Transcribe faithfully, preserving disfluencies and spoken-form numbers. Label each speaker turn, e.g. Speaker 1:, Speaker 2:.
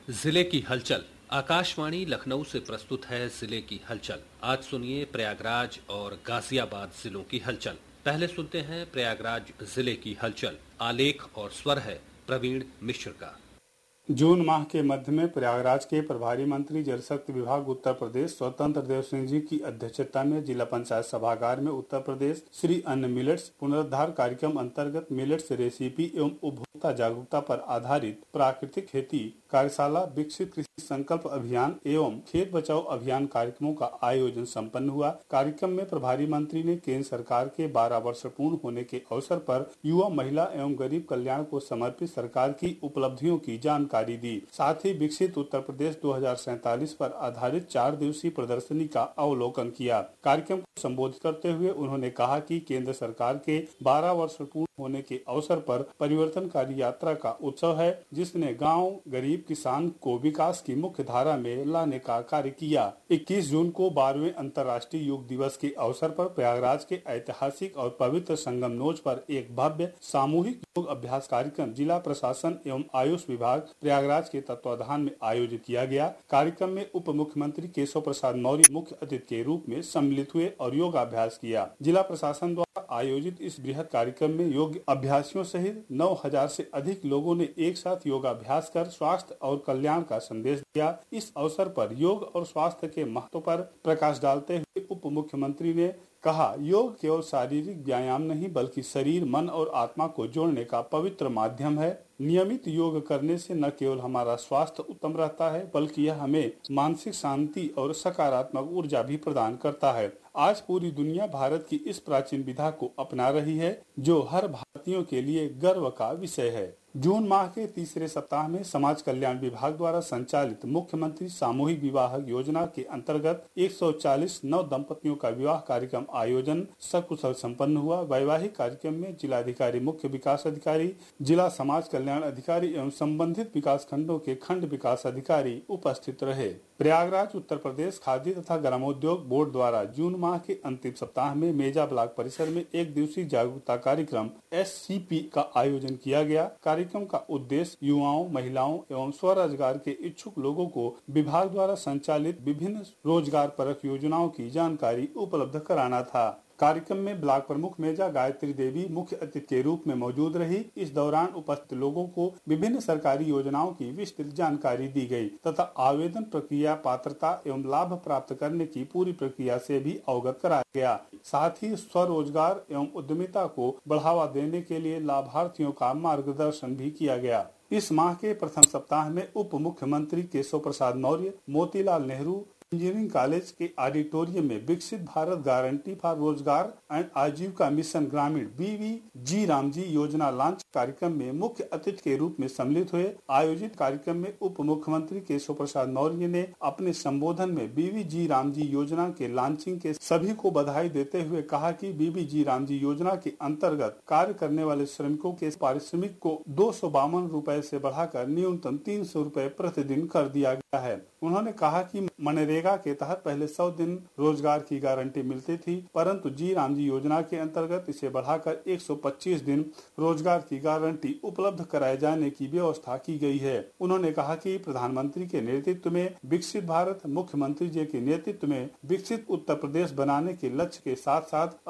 Speaker 1: जिले की हलचल। आकाशवाणी लखनऊ से प्रस्तुत है जिले की हलचल। आज सुनिए प्रयागराज और गाजियाबाद जिलों की हलचल। पहले सुनते हैं प्रयागराज जिले की हलचल। आलेख और स्वर है प्रवीण मिश्र का।
Speaker 2: जून माह के मध्य में प्रयागराज के प्रभारी मंत्री जल शक्ति विभाग उत्तर प्रदेश स्वतंत्र देव सिंह जी की अध्यक्षता में जिला पंचायत सभागार में उत्तर प्रदेश श्री अन्न मिलेट्स पुनरुद्धार कार्यक्रम अंतर्गत मिलेट्स रेसिपी एवं उपभोक्ता जागरूकता पर आधारित प्राकृतिक खेती कार्यशाला, विकसित कृषि संकल्प अभियान एवं खेत बचाओ अभियान कार्यक्रमों का आयोजन संपन्न हुआ। कार्यक्रम में प्रभारी मंत्री ने केंद्र सरकार के बारह वर्ष पूर्ण होने के अवसर पर युवा, महिला एवं गरीब कल्याण को समर्पित सरकार की उपलब्धियों की जानकारी दी। साथ ही विकसित उत्तर प्रदेश दो हजार सैतालीस पर आधारित चार दिवसीय प्रदर्शनी का अवलोकन किया। कार्यक्रम को संबोधित करते हुए उन्होंने कहा कि केंद्र सरकार के बारह वर्ष पूर्ण होने के अवसर पर परिवर्तनकारी यात्रा का उत्सव है, जिसने गांव, गरीब किसान को विकास की मुख्य धारा में लाने का कार्य किया। इक्कीस जून को बारहवें अंतर्राष्ट्रीय योग दिवस के अवसर पर प्रयागराज के ऐतिहासिक और पवित्र संगम नोच पर एक भव्य सामूहिक योग अभ्यास कार्यक्रम जिला प्रशासन एवं आयुष विभाग प्रयागराज के तत्वाधान में आयोजित किया गया। कार्यक्रम में उप मुख्यमंत्री केशव प्रसाद मौर्य मुख्य अतिथि के रूप में सम्मिलित हुए और योगाभ्यास किया। जिला प्रशासन द्वारा आयोजित इस बृहद कार्यक्रम में योग अभ्यासियों सहित नौ हजार से अधिक लोगों ने एक साथ योगाभ्यास कर स्वास्थ्य और कल्याण का संदेश दिया। इस अवसर पर योग और स्वास्थ्य के महत्व पर प्रकाश डालते हुए उप मुख्यमंत्री ने कहा, योग केवल शारीरिक व्यायाम नहीं बल्कि शरीर, मन और आत्मा को जोड़ने का पवित्र माध्यम है। नियमित योग करने से न केवल हमारा स्वास्थ्य उत्तम रहता है बल्कि यह हमें मानसिक शांति और सकारात्मक ऊर्जा भी प्रदान करता है। आज पूरी दुनिया भारत की इस प्राचीन विधा को अपना रही है, जो हर भारतीयों के लिए गर्व का विषय है। जून माह के तीसरे सप्ताह में समाज कल्याण विभाग द्वारा संचालित मुख्यमंत्री सामूहिक विवाह योजना के अंतर्गत एक सौ चालीस नव दंपतियों का विवाह कार्यक्रम आयोजन सकुशल संपन्न हुआ। वैवाहिक कार्यक्रम में जिलाधिकारी, मुख्य विकास अधिकारी, जिला समाज कल्याण अधिकारी एवं संबंधित विकास खंडों के खंड विकास अधिकारी उपस्थित रहे। प्रयागराज उत्तर प्रदेश खाद्य तथा ग्रामोद्योग बोर्ड द्वारा जून माह के अंतिम सप्ताह में मेजा ब्लॉक परिसर में एक दिवसीय जागरूकता कार्यक्रम एस सी पी का आयोजन किया गया। कार्यक्रम का उद्देश्य युवाओं, महिलाओं एवं स्वरोजगार के इच्छुक लोगों को विभाग द्वारा संचालित विभिन्न रोजगार परक योजनाओं की जानकारी उपलब्ध कराना था। कार्यक्रम में ब्लॉक प्रमुख मेजा गायत्री देवी मुख्य अतिथि के रूप में मौजूद रही। इस दौरान उपस्थित लोगों को विभिन्न सरकारी योजनाओं की विस्तृत जानकारी दी गई तथा आवेदन प्रक्रिया, पात्रता एवं लाभ प्राप्त करने की पूरी प्रक्रिया से भी अवगत कराया गया। साथ ही स्वरोजगार एवं उद्यमिता को बढ़ावा देने के लिए लाभार्थियों का मार्गदर्शन भी किया गया। इस माह के प्रथम सप्ताह में उप मुख्यमंत्री केशव प्रसाद मौर्य मोतीलाल नेहरू इंजीनियरिंग कॉलेज के ऑडिटोरियम में विकसित भारत गारंटी फॉर रोजगार एंड आजीविका मिशन ग्रामीण बी वी जी रामजी योजना लॉन्च कार्यक्रम में मुख्य अतिथि के रूप में सम्मिलित हुए। आयोजित कार्यक्रम में उप मुख्यमंत्री केशव प्रसाद मौर्य ने अपने संबोधन में बी वी जी रामजी योजना के लॉन्चिंग के सभी को बधाई देते हुए कहा कि बी वी जी रामजी योजना के अंतर्गत कार्य करने वाले श्रमिकों के पारिश्रमिक को दो सौ बावन रूपए से बढ़ाकर न्यूनतम तीन सौ रूपए प्रतिदिन कर दिया गया है। उन्होंने कहा कि मनरेगा के तहत पहले सौ दिन रोजगार की गारंटी मिलती थी, परंतु जी रामजी योजना के अंतर्गत इसे बढ़ाकर एक सौ पच्चीस दिन रोजगार की गारंटी उपलब्ध कराए जाने की व्यवस्था की गई है। उन्होंने कहा कि प्रधानमंत्री के नेतृत्व में विकसित भारत, मुख्यमंत्री जी के नेतृत्व में विकसित उत्तर प्रदेश बनाने के लक्ष्य के साथ साथ